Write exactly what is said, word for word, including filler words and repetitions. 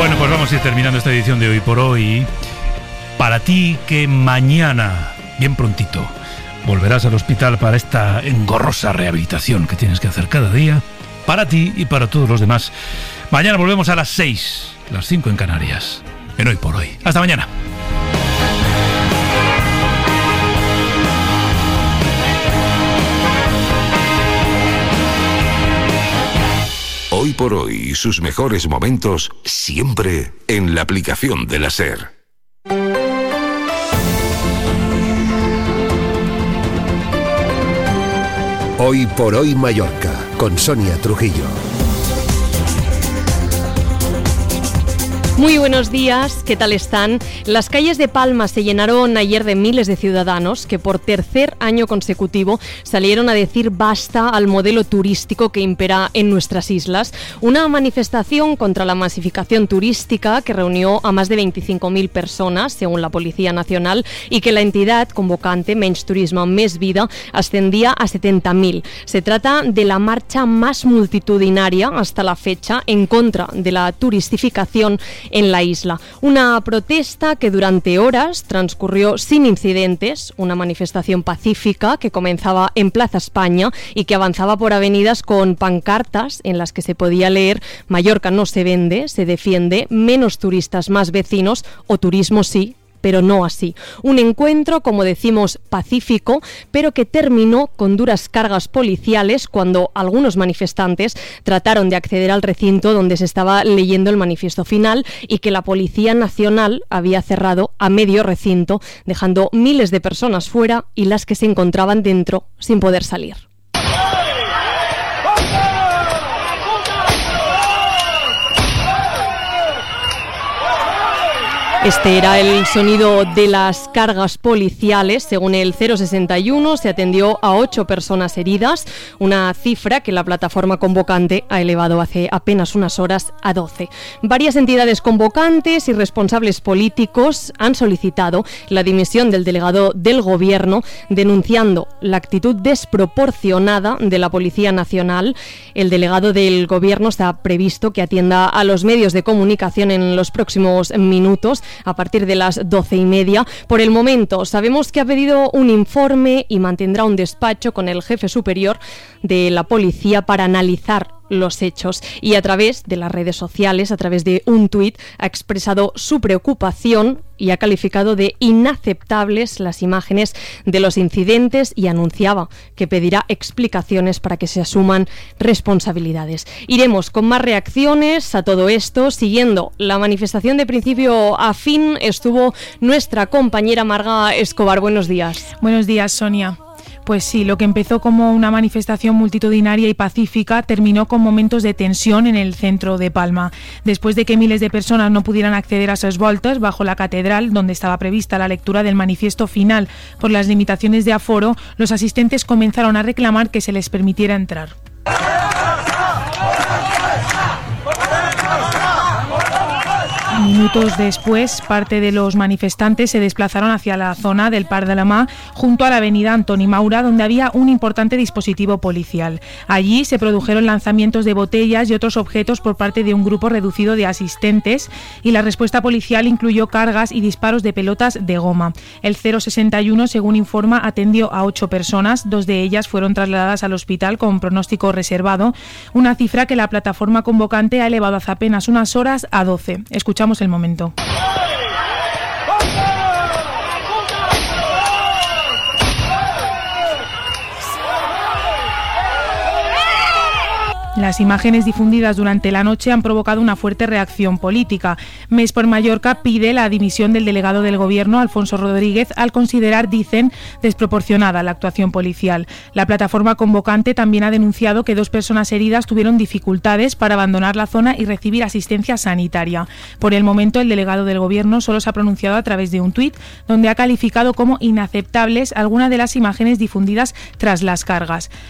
Bueno, pues vamos a ir terminando esta edición de Hoy por Hoy. Para ti que mañana, bien prontito, volverás al hospital para esta engorrosa rehabilitación que tienes que hacer cada día, para ti y para todos los demás. Mañana volvemos a las seis, las cinco en Canarias, en Hoy por Hoy. Hasta mañana. Hoy por Hoy y sus mejores momentos siempre en la aplicación de la SER. Hoy por Hoy Mallorca, con Sonia Trujillo. Muy buenos días, ¿qué tal están? Las calles de Palma se llenaron ayer de miles de ciudadanos que por tercer año consecutivo salieron a decir basta al modelo turístico que impera en nuestras islas. Una manifestación contra la masificación turística que reunió a más de veinticinco mil personas, según la Policía Nacional, y que la entidad convocante Menys Turisme Més Vida ascendía a setenta mil. Se trata de la marcha más multitudinaria hasta la fecha en contra de la turistificación en la isla. Una protesta que durante horas transcurrió sin incidentes, una manifestación pacífica que comenzaba en Plaza España y que avanzaba por avenidas con pancartas en las que se podía leer: Mallorca no se vende, se defiende, menos turistas, más vecinos, o turismo sí, pero no así. Un encuentro, como decimos, pacífico, pero que terminó con duras cargas policiales cuando algunos manifestantes trataron de acceder al recinto donde se estaba leyendo el manifiesto final y que la Policía Nacional había cerrado a medio recinto, dejando miles de personas fuera y las que se encontraban dentro sin poder salir. Este era el sonido de las cargas policiales. Según el cero sesenta y uno, se atendió a ocho personas heridas, una cifra que la plataforma convocante ha elevado hace apenas unas horas a doce. Varias entidades convocantes y responsables políticos han solicitado la dimisión del delegado del Gobierno, denunciando la actitud desproporcionada de la Policía Nacional. El delegado del Gobierno está previsto que atienda a los medios de comunicación en los próximos minutos, a partir de las doce y media. Por el momento sabemos que ha pedido un informe y mantendrá un despacho con el jefe superior de la policía para analizar los hechos, y a través de las redes sociales, a través de un tuit, ha expresado su preocupación y ha calificado de inaceptables las imágenes de los incidentes y anunciaba que pedirá explicaciones para que se asuman responsabilidades. Iremos con más reacciones a todo esto. Siguiendo la manifestación de principio a fin estuvo nuestra compañera Marga Escobar. Buenos días. Buenos días, Sonia. Pues sí, lo que empezó como una manifestación multitudinaria y pacífica terminó con momentos de tensión en el centro de Palma. Después de que miles de personas no pudieran acceder a sus voltas bajo la catedral, donde estaba prevista la lectura del manifiesto final por las limitaciones de aforo, los asistentes comenzaron a reclamar que se les permitiera entrar. Minutos después, parte de los manifestantes se desplazaron hacia la zona del Parc de la Mar, junto a la avenida Antoni Maura, donde había un importante dispositivo policial. Allí se produjeron lanzamientos de botellas y otros objetos por parte de un grupo reducido de asistentes, y la respuesta policial incluyó cargas y disparos de pelotas de goma. El cero sesenta y uno, según informa, atendió a ocho personas, dos de ellas fueron trasladadas al hospital con pronóstico reservado, una cifra que la plataforma convocante ha elevado hace apenas unas horas a doce. Escuchamos el momento. Las imágenes difundidas durante la noche han provocado una fuerte reacción política. Més per Mallorca pide la dimisión del delegado del Gobierno, Alfonso Rodríguez, al considerar, dicen, desproporcionada la actuación policial. La plataforma convocante también ha denunciado que dos personas heridas tuvieron dificultades para abandonar la zona y recibir asistencia sanitaria. Por el momento, el delegado del Gobierno solo se ha pronunciado a través de un tuit, donde ha calificado como inaceptables algunas de las imágenes difundidas tras las cargas.